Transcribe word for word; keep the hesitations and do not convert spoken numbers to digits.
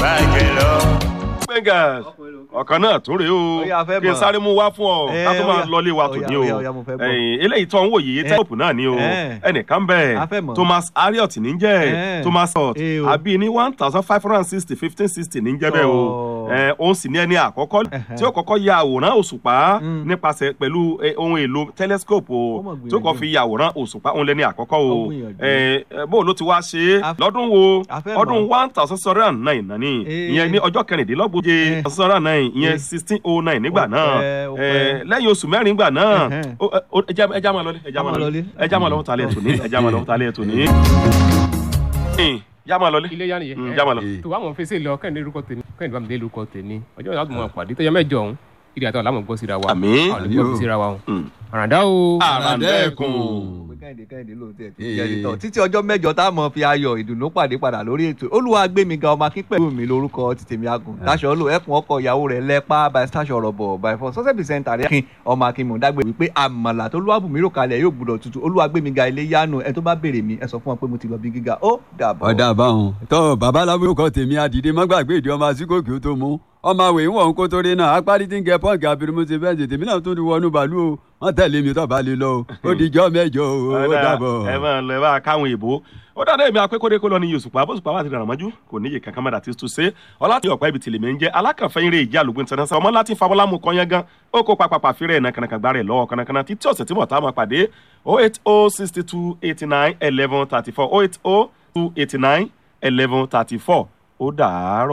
bàjẹ́ lọ. Fingers ọ̀kan náà tún rèé o kí n sáré mú wá fún ọ ká tó máa lọlé wa tò ní o eléyìí tó ń wò yìí tẹ́lẹ̀pù náà ni o ẹnìkan bẹ́ẹ̀ Thomas Harriot ní jẹ́ Thomas Hort àbí ní one thousand five hundred and sixty fifteen sixty ní jẹ́ bẹ́ẹ̀ o òun sì ní ẹni àkọ́kọ́ tí ó kọ́kọ́ ya àwòrán òṣùpá nípasẹ̀ pẹ̀lú ohun èlò telescope o tí ó kọ́ fi ya àwòrán òṣùpá òun lẹ́ni àkọ́kọ́ o bó ló ti wá ṣe lọ́dún wo ọdún one thousand seven hundred and nine nání ìyẹn ní ọjọ́ kẹrìndínlọ́gbọ̀n seven hundred and nine ìyẹn sixteen oh nine nígbà náà lẹ́yìn oṣù mẹ́rin nígbà náà ẹja máa lọlé ẹja máa lọlé ẹja máa lọ́wọ́ talẹ̀ tòní ẹja máa lọ́wọ́ talẹ̀ tòní. já máa lọlé ilé yá nìyẹn já máa lọ. tó wà wọn fèsì lọ kẹ́hìndé lórúkọ tèmi kẹ́hìndé bámi dé lórúkọ tèmi ọjọ́ ìlà tó mọ pàdé tó yẹ mẹ́jọ ọ̀hún ìdí àtọ́ àlámọ̀ gbọ́ síra wa àmín àwọn olùgbọ́ síra wa àràǹdá o àràǹdá ẹ̀kún. kẹ́hìndé kẹ́hìndé ló tẹ̀ tó jẹ́ ìtọ́ títí ọjọ́ mẹ́jọ tá a mọ̀ fi ayọ̀ ìdùnnú pàdé padà lórí ètò Olúwagbémiga ọmọ akín pẹ̀lú mi lórúkọ ti tèmi Agun Táṣọ lò ẹkùn ọkọ ìyàwó rẹ̀ lẹ́pà by Táṣọ rọ̀bọ̀ by for success center rẹ̀ akin ọmọ akin mọ̀ dágbé wípé àmàlà tó Olúwabùnmí rò kalẹ̀ yóò gbúdọ̀ tutù Olúwagbémiga ilé yánu ẹ tó bá béèrè mi ẹ sọ fún wọn pé mo ti lọ bí gíga ó dàbọ̀. ọ̀dà àbáhùn tó bàbá lábúrúkọ tèmi àdìdé mọ́gbàgbé ìdí ọmọ àsìkò kí ó tó mú ọmọ àwẹ̀ ń wọ̀ ń kó torí náà apárí tí ń gẹ pọ́ǹkì abirimusi bẹ́ẹ̀nsì tèmi náà tún ti wọnú bàálù o wọ́n tẹ̀lé mi tó bá lè lọ o ó dijọ́ mẹ́jọ o ó dàbọ̀. ẹ máa lọ ẹ bá káwọn èèbó ó dáadáa èmi akẹ́kọ̀ọ́dé kó lọ ní Òṣùpá bó Òṣùpá wà ti dàrán mọ́jú kò níye kankan mọ́dà tí tó ṣe ọlátí ọ̀pá ibi tìlẹ̀ mi ń jẹ́ alákànfẹ́ eré ìjà àlùgbò ìtẹ̀nẹ́sẹ̀ ọmọ láti fabọ́lámù kọ́yán gan ó kó papàpà fírẹ̀ ẹ̀ nàkànàkàn gbá rẹ̀ lọ́wọ́ kànàkànà títí ọ̀sẹ̀ tí mo ta máa pàdé oh eight oh sixty two eighty nine eleven thirty four oh eight oh two eighty nine eleven thirty four ó dàárọ̀.